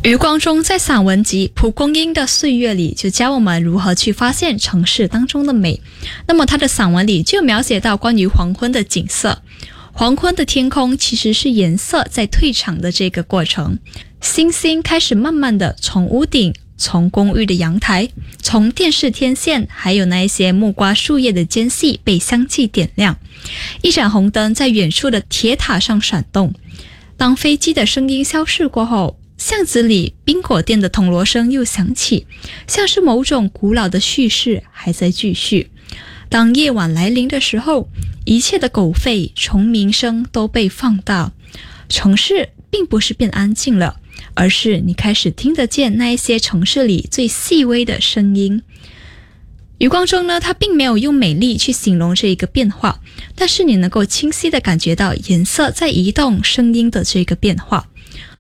余光中在散文集《蒲公英的岁月》里就教我们如何去发现城市当中的美。那么他的散文里就描写到关于黄昏的景色。黄昏的天空其实是颜色在退场的这个过程，星星开始慢慢的从屋顶、从公寓的阳台、从电视天线，还有那一些木瓜树叶的间隙被香气点亮。一盏红灯在远处的铁塔上闪动。当飞机的声音消逝过后，巷子里冰果店的铜锣声又响起，像是某种古老的叙事还在继续。当夜晚来临的时候，一切的狗吠、虫鸣声都被放大。城市并不是变安静了，而是你开始听得见那一些城市里最细微的声音。余光中呢，他并没有用美丽去形容这一个变化，但是你能够清晰地感觉到颜色在移动，声音的这个变化。